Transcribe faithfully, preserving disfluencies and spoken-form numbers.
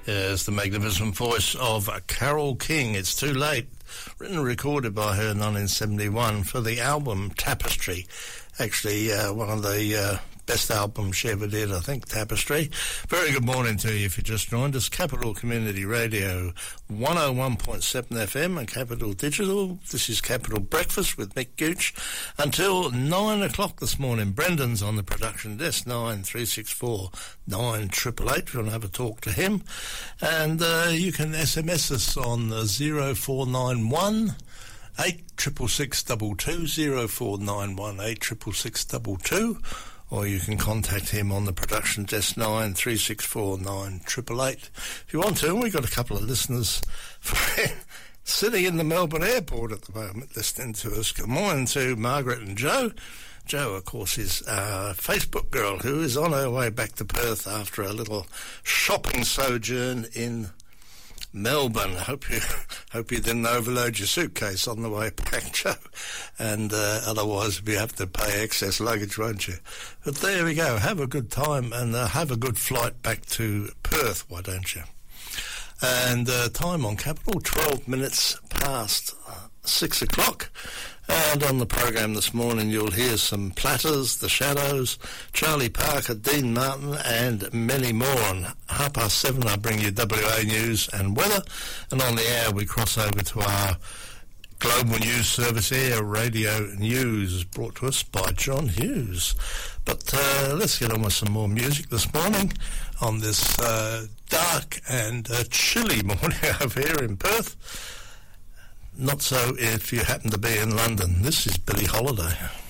Is the magnificent voice of Carole King. It's Too Late, written and recorded by her in nineteen seventy-one for the album Tapestry. Actually, uh, one of the uh, best albums she ever did, I think, Tapestry. Very good morning to you if you just joined us. Capital Community Radio, one oh one point seven F M and Capital Digital. This is Capital Breakfast with Mick Gooch until nine o'clock this morning. Brendan's on the production desk, nine three six four nine eight eight eight if you want to have a talk to him. And uh, you can S M S us on uh, zero four nine one eight six six six two two, zero four nine one eight six six six two two, or you can contact him on the production desk, nine three six four nine eight eight eight. If you want to, and we've got a couple of listeners sitting in the Melbourne airport at the moment listening to us. Good morning to Margaret and Joe. Joe, of course, is a Facebook girl who is on her way back to Perth after a little shopping sojourn in Melbourne. Hope you hope you didn't overload your suitcase on the way back, Joe. And uh, otherwise, you have to pay excess luggage, won't you? But there we go. Have a good time and uh, have a good flight back to Perth, why don't you? And uh, time on Capital, twelve minutes past uh, six o'clock. And on the program this morning, you'll hear some Platters, The Shadows, Charlie Parker, Dean Martin, and many more. On half past seven, I'll bring you W A News and weather. And on the air, we cross over to our Global News Service Air Radio News, brought to us by John Hughes. But uh, let's get on with some more music this morning on this uh, dark and uh, chilly morning over here in Perth. Not so if you happen to be in London. This is Billie Holiday.